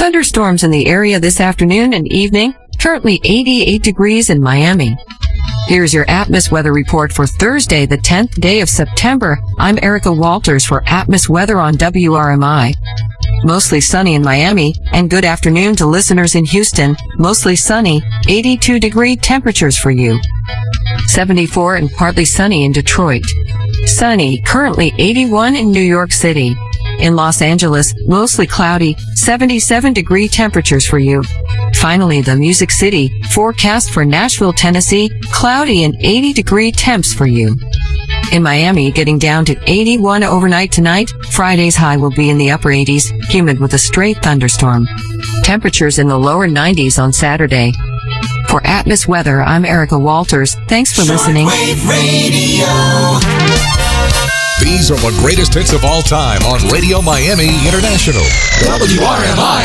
Thunderstorms in the area this afternoon and evening. Currently 88 degrees in Miami. Here's your Atmos weather report for Thursday, the 10th day of September. I'm Erica Walters for Atmos weather on WRMI. Mostly sunny in Miami, and good afternoon to listeners in Houston. Mostly sunny, 82-degree temperatures for you. 74 and partly sunny in Detroit. Sunny, currently 81 in New York City. In Los Angeles, mostly cloudy, 77-degree temperatures for you. Finally, the Music City, forecast for Nashville, Tennessee, cloudy and 80-degree temps for you. In Miami, getting down to 81 overnight tonight. Friday's high will be in the upper 80s, humid with a stray thunderstorm. Temperatures in the lower 90s on Saturday. For Atmos Weather, I'm Erica Walters. Thanks for listening. Shortwave Radio. These are the greatest hits of all time on Radio Miami International. WRMI